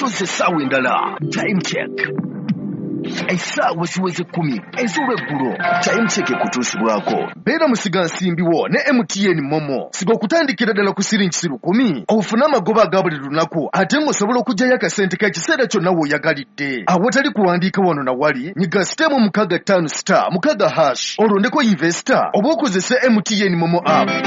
tutuusa essaawa endala. Time check. Essaawa ziweze 10 ez'olweggulo. Time check ekutuusibwako. Beera musigansimbiwo ne MTN Momo. Siga okutandikira ddala ku siringi 10 ofune amagoba aga buli lunaku ate ng'osobola okuggyayo akasente k'ekiseera kyonna w'oyagalidde. Awatali kuwandiika wano na wali nyiga sitemu 65*6 olondeko investor oba okozese MTN Momo app.